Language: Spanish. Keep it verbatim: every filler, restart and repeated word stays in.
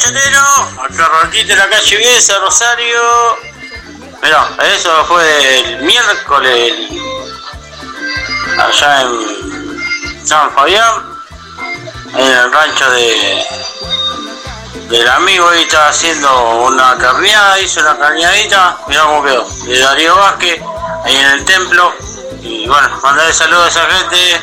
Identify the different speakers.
Speaker 1: chatero. Acá Roquito en la calle Viesa, Rosario. Mirá, eso fue el miércoles allá en San Fabián, en el rancho de del amigo. Ahí estaba haciendo una carneada, hizo una carneadita, mirá cómo quedó, de Darío Vázquez, ahí en el templo. Y bueno, mandarle saludos a esa gente,